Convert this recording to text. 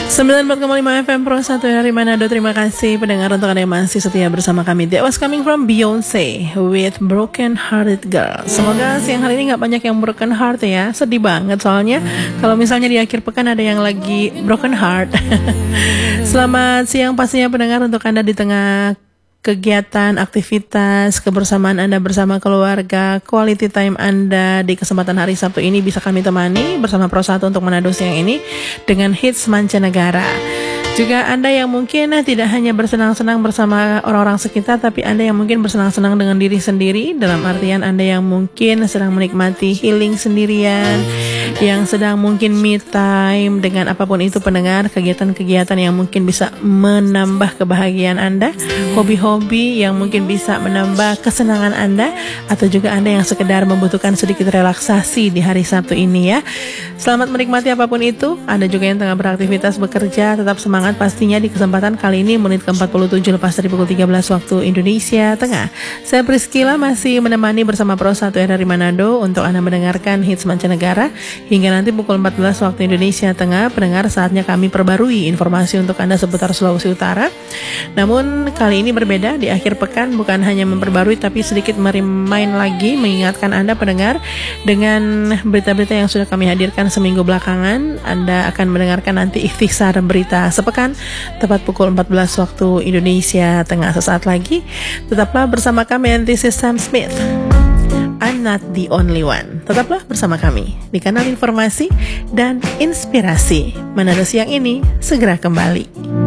94,5 FM Pro 1 dari Manado. Terima kasih pendengar untuk Anda yang masih setia bersama kami. That was coming from Beyonce with Broken Hearted Girl. Semoga siang hari ini gak banyak yang broken heart ya. Sedih banget soalnya kalau misalnya di akhir pekan ada yang lagi broken heart. Selamat siang pastinya pendengar untuk Anda di tengah kegiatan, aktivitas, kebersamaan Anda bersama keluarga, quality time Anda di kesempatan hari Sabtu ini bisa kami temani bersama Pro 1 untuk Manado siang ini dengan hits mancanegara. Juga Anda yang mungkin tidak hanya bersenang-senang bersama orang-orang sekitar, tapi Anda yang mungkin bersenang-senang dengan diri sendiri, dalam artian Anda yang mungkin sedang menikmati healing sendirian, yang sedang mungkin me time dengan apapun itu pendengar, kegiatan-kegiatan yang mungkin bisa menambah kebahagiaan Anda, hobi-hobi yang mungkin bisa menambah kesenangan Anda, atau juga Anda yang sekedar membutuhkan sedikit relaksasi di hari Sabtu ini ya. Selamat menikmati apapun itu. Anda juga yang tengah beraktivitas bekerja, tetap semangat pastinya di kesempatan kali ini menit ke-47 lepas dari pukul 13 waktu Indonesia Tengah. Saya Priscila masih menemani bersama Pro 1 dari Manado untuk Anda mendengarkan hits mancanegara hingga nanti pukul 14 waktu Indonesia Tengah. Pendengar, saatnya kami perbarui informasi untuk Anda seputar Sulawesi Utara. Namun kali ini berbeda, di akhir pekan bukan hanya memperbarui tapi sedikit merimain lagi, mengingatkan Anda pendengar dengan berita-berita yang sudah kami hadirkan seminggu belakangan. Anda akan mendengarkan nanti ikhtisar berita sepekan tepat pukul 14 waktu Indonesia Tengah. Sesaat lagi tetaplah bersama kami, and this is Sam Smith, I'm not the only one. Tetaplah bersama kami di kanal informasi dan inspirasi. Manado siang ini segera kembali.